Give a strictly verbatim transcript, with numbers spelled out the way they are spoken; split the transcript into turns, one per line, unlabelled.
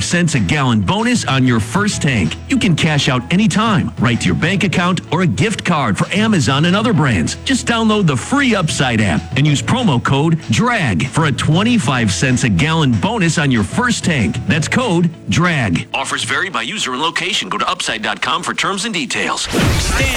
cents a gallon bonus on your first tank. You can cash out anytime, right to your bank account or a gift card for Amazon and other brands. Just download the free Upside app and use promo code DRAG for a twenty-five cents a gallon bonus on your first tank. That's code DRAG. Offers vary by user and location. Go to upside dot com for terms and details.